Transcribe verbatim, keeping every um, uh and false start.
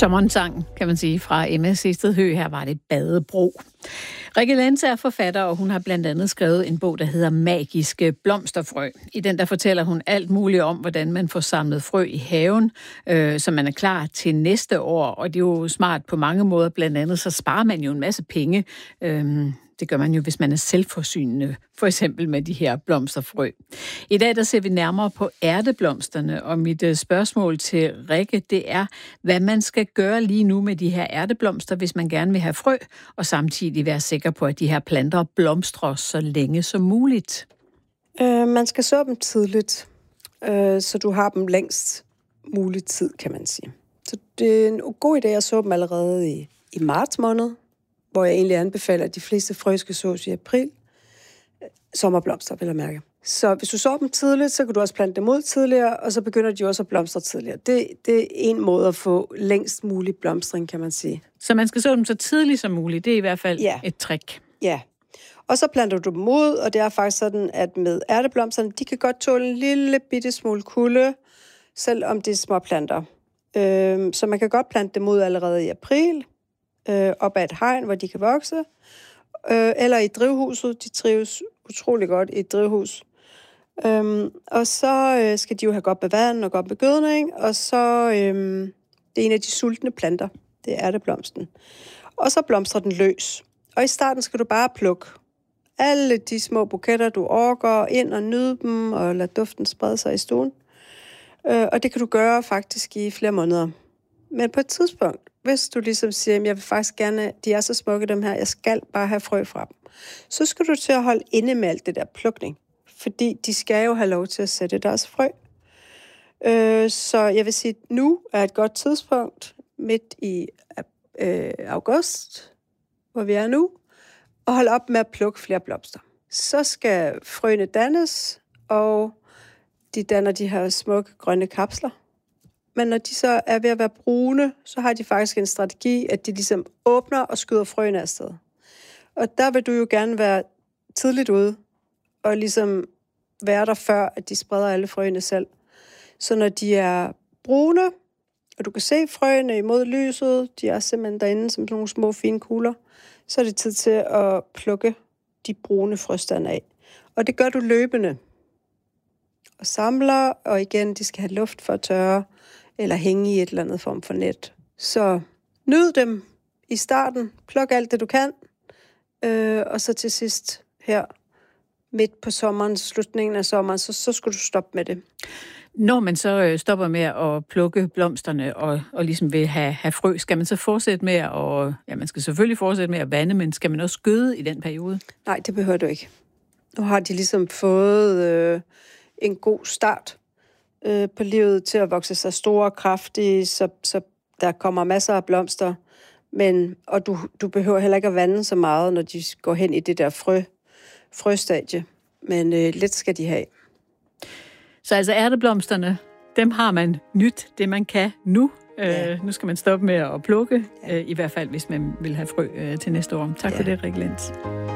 Sommerens sang, kan man sige, fra Emma Sehested Høegh. Her var det Badebro. Rikke Lense er forfatter, og hun har blandt andet skrevet en bog, der hedder Magiske blomsterfrø. I den der fortæller hun alt muligt om, hvordan man får samlet frø i haven, øh, så man er klar til næste år. Og det er jo smart på mange måder. Blandt andet så sparer man jo en masse penge. Øh, Det gør man jo, hvis man er selvforsynende, for eksempel med de her blomsterfrø. I dag der ser vi nærmere på ærteblomsterne, og mit spørgsmål til Rikke, det er, hvad man skal gøre lige nu med de her ærteblomster, hvis man gerne vil have frø, og samtidig være sikker på, at de her planter blomstrer så længe som muligt. Øh, man skal så dem tidligt, øh, så du har dem længst mulig tid, kan man sige. Så det er en god idé at så dem allerede i, i marts måned, hvor jeg egentlig anbefaler, at de fleste frø skal sås i april. Sommerblomster, vil jeg mærke. Så hvis du sår dem tidligt, så kan du også plante dem ud tidligere, og så begynder de også at blomstre tidligere. Det, det er en måde at få længst mulig blomstring, kan man sige. Så man skal så dem så tidligt som muligt. Det er i hvert fald ja. et trick. Ja. Og så planter du dem ud, og det er faktisk sådan, at med ærteblomsterne, de kan godt tåle en lille bitte smule kulde, selvom det er små planter. Øh, så man kan godt plante dem ud allerede i april, øh, op ad et hegn, hvor de kan vokse, øh, eller i drivhuset. De trives utrolig godt i et drivhus. Øhm, og så øh, skal de jo have godt med vand og godt med gødning, og så øh, det er en af de sultne planter, det er ærteblomsten. Og så blomstrer den løs. Og i starten skal du bare plukke alle de små buketter, du orker, ind og nyde dem, og lade duften sprede sig i stuen. Øh, og det kan du gøre faktisk i flere måneder. Men på et tidspunkt, hvis du ligesom siger, at jeg vil faktisk gerne, de er så smukke dem her, jeg skal bare have frø fra dem, så skal du til at holde inde med alt det der plukning. Fordi de skal jo have lov til at sætte deres frø. Øh, så jeg vil sige, at nu er et godt tidspunkt, midt i øh, august, hvor vi er nu, og holde op med at plukke flere blomster. Så skal frøene dannes, og de danner de her smukke grønne kapsler. Men når de så er ved at være brune, så har de faktisk en strategi, at de ligesom åbner og skyder frøene afsted. Og der vil du jo gerne være tidligt ude, og ligesom være der før, at de spreder alle frøene selv. Så når de er brune, og du kan se frøene imod lyset, de er simpelthen derinde som nogle små fine kugler, så er det tid til at plukke de brune frøstande af. Og det gør du løbende. Og samler, og igen, de skal have luft for at tørre, eller hænge i et eller andet form for net. Så nyd dem i starten, pluk alt det du kan, øh, og så til sidst her, midt på sommeren, slutningen af sommeren, så, så skal du stoppe med det. Når man så øh, stopper med at plukke blomsterne og, og ligesom vil have, have frø, skal man så fortsætte med at, ja, man skal selvfølgelig fortsætte med at vande, men skal man også gøde i den periode? Nej, det behøver du ikke. Nu har de ligesom fået øh, en god start øh, på livet til at vokse sig store og kraftige, så, så der kommer masser af blomster, men, og du, du behøver heller ikke at vande så meget, når de går hen i det der frø, frøstadie, men øh, lidt skal de have. Så altså ærteblomsterne, dem har man nyt, det man kan nu. Ja. Øh, nu skal man stoppe med at plukke, ja. øh, i hvert fald hvis man vil have frø øh, til næste år. Tak ja. for det, Rikke Lense.